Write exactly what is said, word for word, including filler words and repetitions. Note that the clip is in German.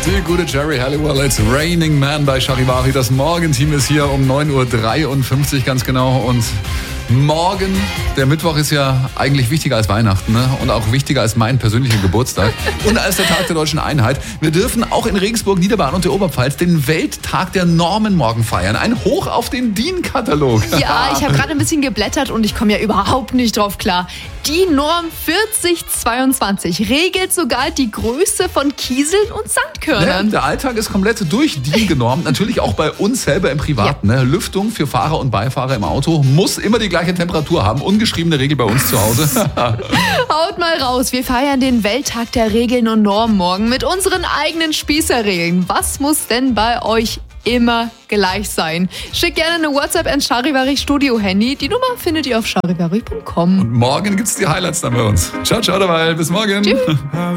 Die gute Jerry Halliwell als Raining Man bei Charivari. Das Morgenteam ist hier um neun Uhr dreiundfünfzig ganz genau. Und morgen, der Mittwoch, ist ja eigentlich wichtiger als Weihnachten, ne? Und auch wichtiger als mein persönlicher Geburtstag und als der Tag der deutschen Einheit. Wir dürfen auch in Regensburg, Niederbayern und der Oberpfalz den Welttag der Normen morgen feiern. Ein Hoch auf den D I N-Katalog. Ja, ich habe gerade ein bisschen geblättert und ich komme ja überhaupt nicht drauf klar. Die Norm vierzig zweiundzwanzig regelt sogar die Größe von Kieseln und Sandkörnern. Ja, der Alltag ist komplett durch D I N genormt. Natürlich auch bei uns selber im Privaten. Ja. Ne? Lüftung für Fahrer und Beifahrer im Auto muss immer die gleiche Temperatur haben. Ungeschriebene Regel bei uns zu Hause. Haut mal raus, wir feiern den Welttag der Regeln und Normen morgen mit unseren eigenen Spießerregeln. Was muss denn bei euch immer gleich sein? Schickt gerne eine WhatsApp ins Charivari Studio Handy. Die Nummer findet ihr auf charivari punkt com. Und morgen gibt's die Highlights dann bei uns. Ciao, ciao dabei. Bis morgen. Tschüss.